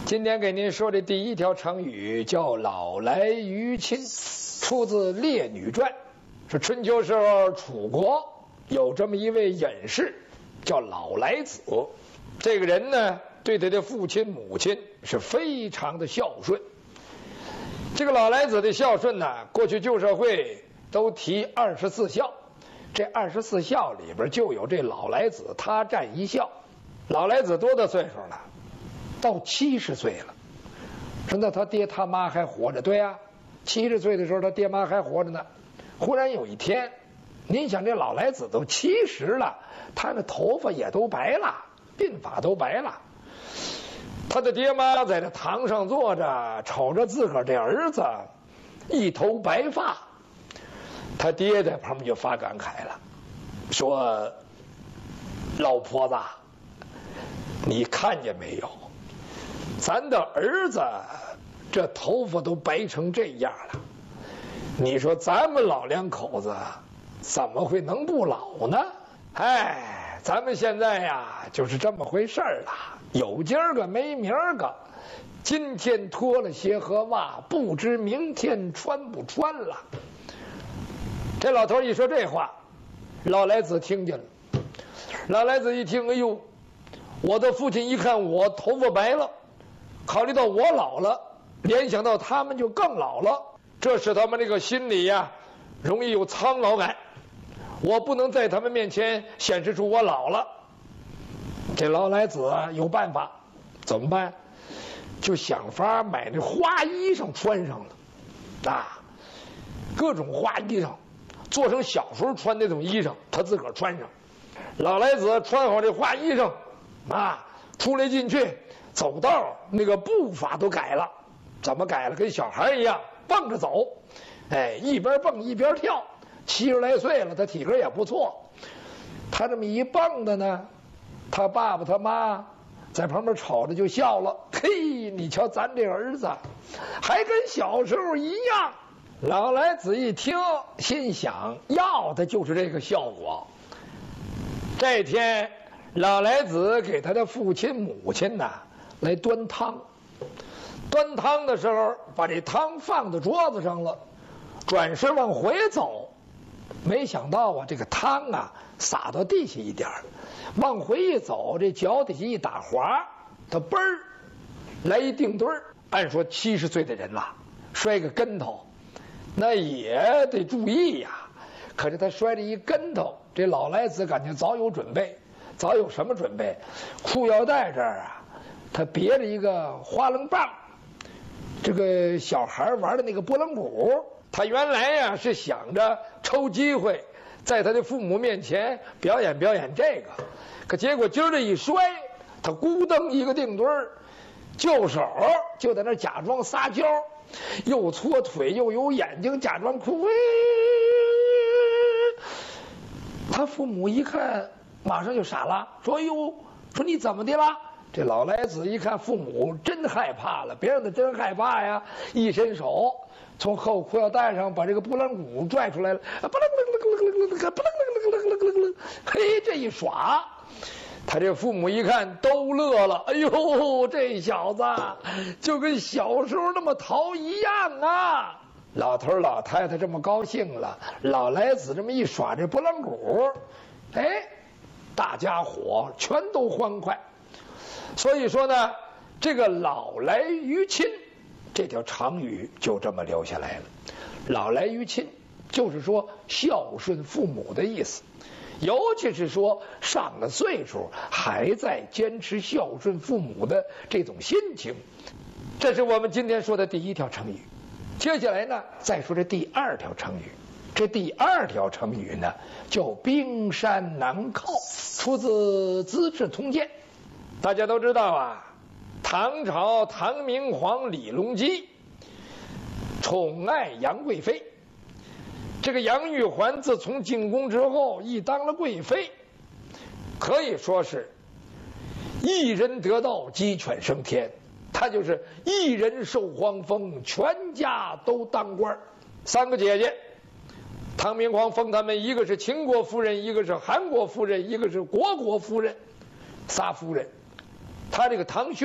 今天给您说的第一条成语叫“老来于亲”，出自《列女传》，是春秋时候楚国有这么一位隐士，叫老来子。这个人呢，对他的父亲母亲是非常的孝顺。这个老来子的孝顺呢，过去旧社会都提24孝，这24孝里边就有这老来子，他占一孝。老来子多大岁数了？到70岁了。说那他爹他妈还活着？对呀，70岁的时候他爹妈还活着呢。忽然有一天，您想这老来子都70了，他那头发也都白了，鬓发都白了。他的爹妈在这堂上坐着，瞅着自个儿这儿子一头白发，他爹在旁边就发感慨了，说：“老婆子，你看见没有？咱的儿子这头发都白成这样了，你说咱们老两口子怎么会能不老呢？哎，咱们现在呀就是这么回事儿了，有今儿个没明儿个，今天脱了鞋和袜，不知明天穿不穿了。”这老头一说这话，老来子听见了。老来子一听，哎呦，我的父亲一看我头发白了，考虑到我老了，联想到他们就更老了，这使他们这个心里呀容易有苍老感。我不能在他们面前显示出我老了。这老来子有办法，怎么办？就想法买那花衣裳穿上了啊，各种花衣裳，做成小时候穿那种衣裳，他自个儿穿上。老来子穿好这花衣裳啊，出来进去走道那个步伐都改了。怎么改了？跟小孩一样蹦着走，哎，一边蹦一边跳。70来岁了，他体格也不错。他这么一蹦的呢，他爸爸他妈在旁边瞅着就笑了。嘿，你瞧咱这儿子还跟小时候一样。老来子一听，心想要的就是这个效果。这天，老来子给他的父亲母亲呐来端汤。端汤的时候，把这汤放到桌子上了，转身往回走，没想到啊，这个汤啊洒到地下一点，往回一走，这脚底下一打滑，他嘣儿来一定墩儿。按说70岁的人了，摔个跟头，那也得注意呀。可是他摔了一跟头，这老来子感觉早有准备。早有什么准备？裤腰带这儿啊，他别着一个花楞棒，这个小孩玩的那个拨浪鼓。他原来呀是想着抽机会在他的父母面前表演表演这个，可结果今儿这一摔，他咕噔一个定墩儿，就手就在那假装撒娇，又搓腿又有眼睛，假装哭。他父母一看，马上就傻了，说：“哎呦，说你怎么的了？”这老来子一看父母真害怕了，别让他真害怕呀！一伸手从后裤腰带上把这个拨浪鼓拽出来了，嘿，这一耍，他这父母一看都乐了。哎呦，这小子就跟小时候那么淘一样啊！老头老太太这么高兴了，老来子这么一耍这拨浪鼓，哎，大家伙全都欢快。所以说呢，这个老来于亲这条成语就这么留下来了。老来于亲就是说孝顺父母的意思，尤其是说上了岁数还在坚持孝顺父母的这种心情。这是我们今天说的第一条成语。接下来呢，再说这第二条成语。这第二条成语呢叫冰山难靠，出自《资治通鉴》。大家都知道啊，唐朝唐明皇李隆基宠爱杨贵妃。这个杨玉环自从进宫之后，一当了贵妃，可以说是一人得道鸡犬升天。她就是一人受皇封，全家都当官。3个姐姐，唐明皇封他们，一个是秦国夫人，一个是韩国夫人，一个是虢国夫人，仨夫人。他这个堂兄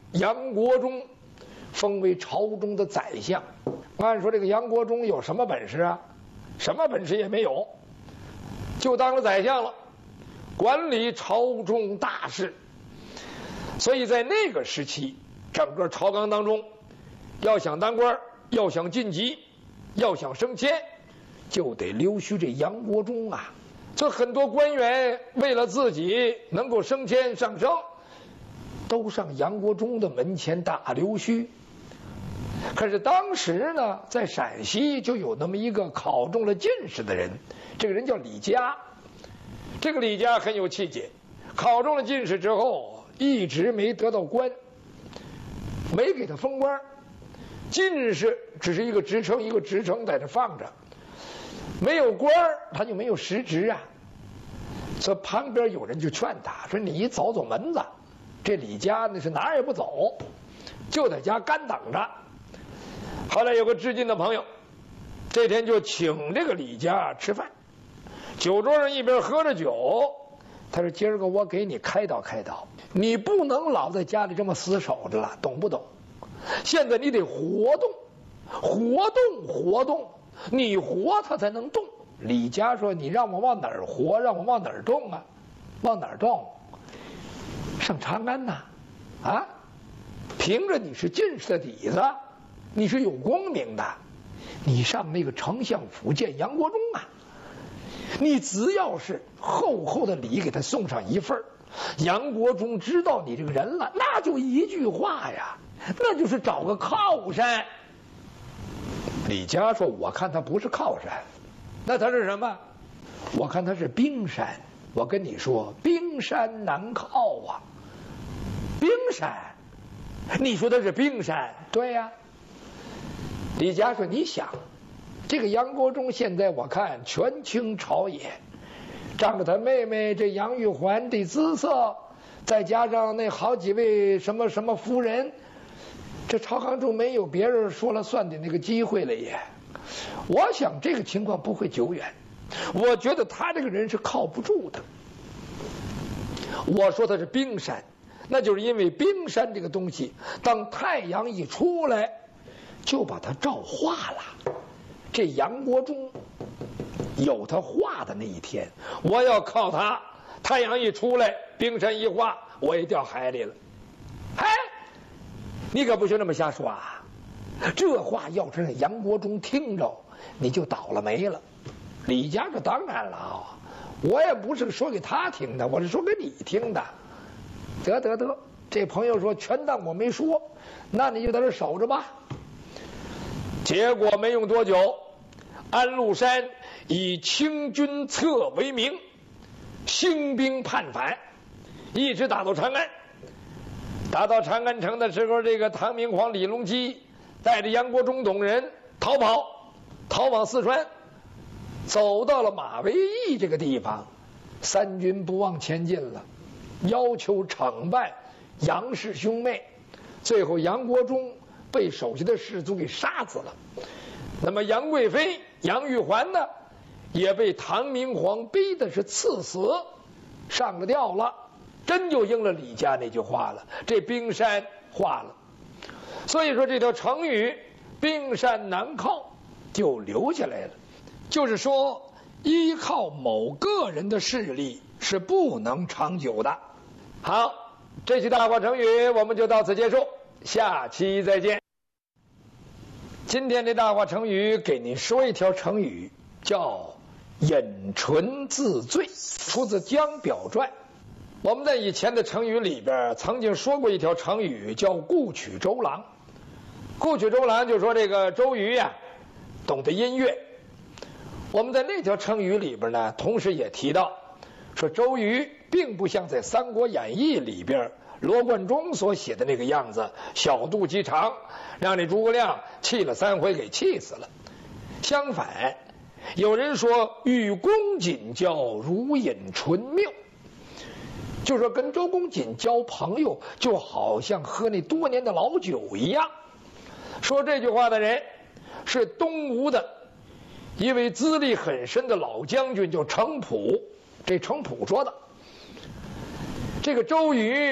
杨国忠封为朝中的宰相。按说这个杨国忠有什么本事啊？什么本事也没有，就当了宰相了，管理朝中大事。所以在那个时期，整个朝纲当中，要想当官，要想晋级，要想升迁，就得溜须这杨国忠啊。这很多官员为了自己能够升迁上升，都上杨国忠的门前打溜须。可是当时呢，在陕西就有那么一个考中了进士的人，这个人叫李嘉。这个李嘉很有气节，考中了进士之后，一直没得到官，没给他封官。进士只是一个职称，一个职称在这放着，没有官他就没有实职啊。所以旁边有人就劝他说：“你走走门子。”这李嘉那是哪儿也不走，就在家干等着。后来有个知进的朋友，这天就请这个李嘉吃饭，酒桌上一边喝着酒，他说：“今儿个我给你开导开导，你不能老在家里这么死守着了，懂不懂？现在你得活动，活动，活动，你活他才能动。”李嘉说：“你让我往哪儿活，让我往哪儿动啊？往哪儿动？上长安呐，啊，凭着你是进士的底子，你是有功名的，你上那个丞相府见杨国忠啊，你只要是厚厚的礼给他送上一份，杨国忠知道你这个人了，那就一句话呀，那就是找个靠山。”李嘉说：“我看他不是靠山，那他是什么？我看他是冰山。我跟你说，冰山难靠啊。冰山，你说的是冰山？对呀。”李嘉说：“你想，这个杨国忠现在我看权倾朝野，仗着他妹妹这杨玉环的姿色，再加上那好几位什么什么夫人，这朝纲中没有别人说了算的那个机会了也。我想这个情况不会久远，我觉得他这个人是靠不住的。我说他是冰山，那就是因为冰山这个东西，当太阳一出来，就把它照化了。这杨国忠有他化的那一天，我要靠他，太阳一出来，冰山一化，我也掉海里了。哎，你可不许那么瞎说啊！这话要是让杨国忠听着，你就倒了霉了。李嘉说：“当然了啊，我也不是说给他听的，我是说给你听的。”得，这朋友说全当我没说，那你就在这守着吧。结果没用多久，安禄山以清君侧为名，兴兵叛反，一直打到长安。打到长安城的时候，这个唐明皇李隆基带着杨国忠等人逃往四川，走到了马嵬驿这个地方，三军不忘前进了，要求惩办杨氏兄妹。最后杨国忠被手下的士卒给杀死了。那么杨贵妃杨玉环呢，也被唐明皇逼的是赐死，上了吊了。真就应了李嘉那句话了，这冰山化了。所以说这条成语冰山难靠就留下来了，就是说依靠某个人的势力是不能长久的。好，这期大话成语我们就到此结束，下期再见。今天的大话成语给您说一条成语，叫饮醇自醉，出自《江表传》。我们在以前的成语里边曾经说过一条成语，叫顾取周郎。顾取周郎就说这个周瑜呀，懂得音乐。我们在那条成语里边呢，同时也提到说周瑜并不像在《三国演义》里边罗贯中所写的那个样子，小肚鸡肠，让这诸葛亮气了3回给气死了。相反，有人说与公瑾交，如饮醇妙，就说跟周公瑾交朋友就好像喝那多年的老酒一样。说这句话的人是东吴的一位资历很深的老将军，叫程普。这程普说的。这个周瑜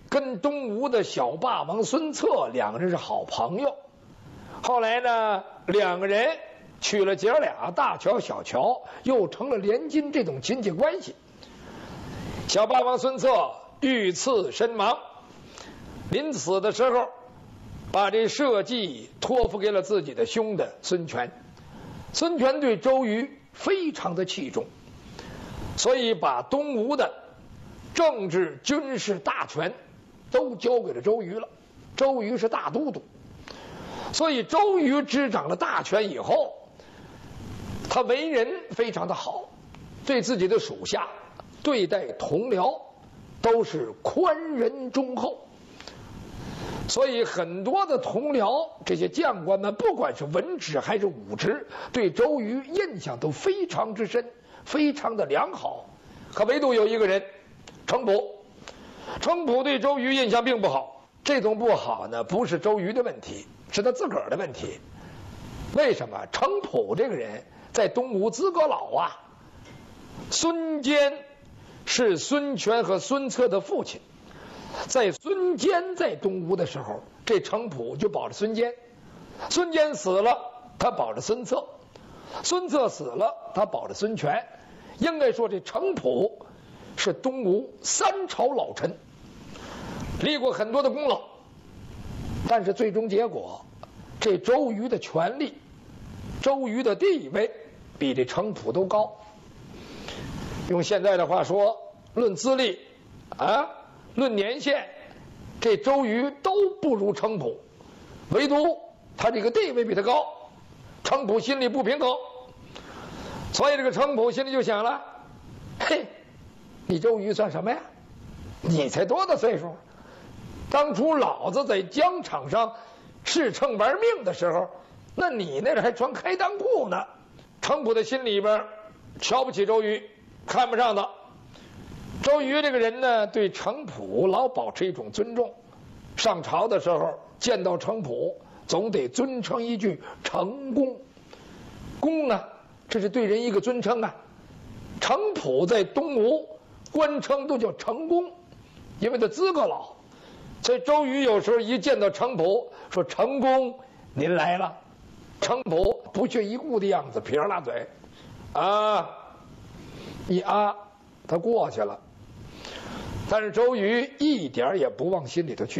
跟东吴的小霸王孙策两个人是好朋友。后来呢，两个人娶了姐俩，大乔小乔，又成了连襟这种亲戚关系。小霸王孙策遇刺身亡，临死的时候，把这社稷托付给了自己的兄弟孙权。孙权对周瑜非常的器重，所以把东吴的政治军事大权都交给了周瑜了。周瑜是大都督，所以周瑜执掌了大权以后，他为人非常的好，对自己的属下对待同僚都是宽仁忠厚。所以很多的同僚，这些将官们，不管是文职还是武职，对周瑜印象都非常之深，非常的良好。可唯独有一个人，程普。程普对周瑜印象并不好。这种不好呢，不是周瑜的问题，是他自个儿的问题。为什么？程普这个人在东吴资格老啊。孙坚是孙权和孙策的父亲。在孙坚在东吴的时候，这程普就保着孙坚。孙坚死了，他保着孙策；孙策死了，他保着孙权。应该说，这程普是东吴3朝老臣，立过很多的功劳。但是最终结果，这周瑜的权力、周瑜的地位比这程普都高。用现在的话说，论资历啊。论年限，这周瑜都不如程普，唯独他这个地位比他高，程普心里不平衡，所以这个程普心里就想了：嘿，你周瑜算什么呀？你才多大岁数？当初老子在疆场上恃秤玩命的时候，那你那还穿开裆裤呢。程普的心里边瞧不起周瑜，看不上他。周瑜这个人呢，对程普老保持一种尊重。上朝的时候见到程普，总得尊称一句程公。公呢，这是对人一个尊称啊。程普在东吴官称都叫程公，因为他资格老。所以周瑜有时候一见到程普，说：“程公，您来了。”程普不屑一顾的样子，撇着大嘴，啊，一啊，他过去了。但是周瑜一点也不往心里头去。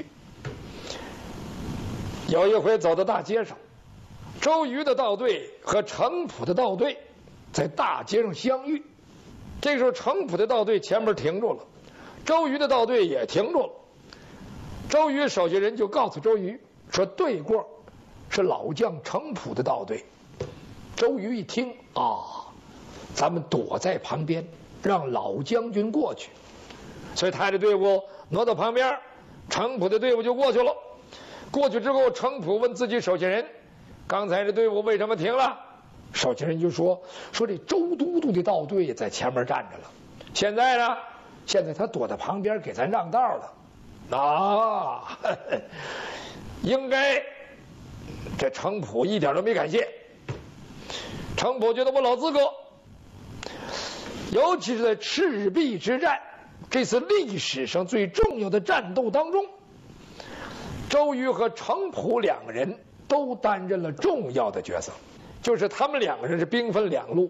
有一回走到大街上，周瑜的道队和程普的道队在大街上相遇。这个时候，程普的道队前面停住了，周瑜的道队也停住了。周瑜手下人就告诉周瑜说：“对过是老将程普的道队。”周瑜一听啊，咱们躲在旁边，让老将军过去。所以他的队伍挪到旁边，程普的队伍就过去了。过去之后，程普问自己手下人：“刚才这队伍为什么停了？”手下人就说：“这周都督的道队在前面站着了，现在呢，现在他躲在旁边给咱让道了。”啊，应该这程普一点都没感谢。程普觉得我老资格，尤其是在赤壁之战这次历史上最重要的战斗当中，周瑜和程普两个人都担任了重要的角色，就是他们两个人是兵分两路。